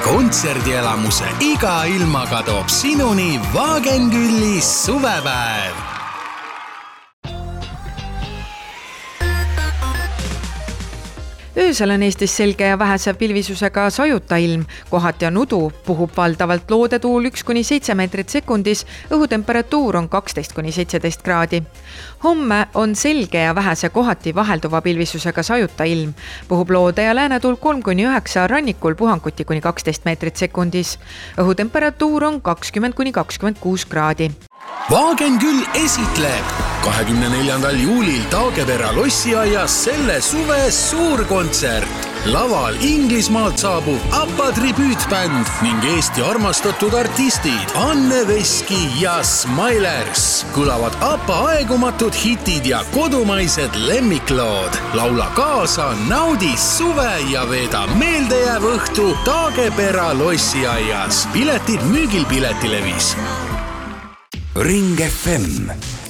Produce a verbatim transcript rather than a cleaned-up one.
kontserdielamuse iga ilmaga toob sinuni Wagenküllis suvepäev. Öösel on Eestis selge ja vähese pilvisusega sajuta ilm. Kohati on udu, puhub valdavalt loodetuul üks kuni seitse meetrit sekundis, õhutemperatuur on kaksteist kuni seitseteist kraadi. Homme on selge ja vähese kohati vahelduva pilvisusega sajuta ilm. Puhub loode ja läänetuul kolm kuni üheksa, rannikul puhanguti kuni kaksteist meetrit sekundis. Õhutemperatuur on kakskümmend kuni kakskümmend kuus kraadi. Wagenküll esitleb kahekümne neljandal juulil Taagepera lossiaias selle suve suurkontsert. Laval Inglismaalt saabub ABBA tribüütbänd ning Eesti armastatud artistid Anne Veski ja Smilers. Kõlavad ABBA aegumatud hitid ja kodumaised lemmiklood. Laula kaasa, naudi suve ja veeda meeldejääv õhtu Taagepera lossiaias. Piletid müügil Piletilevis. Ring F M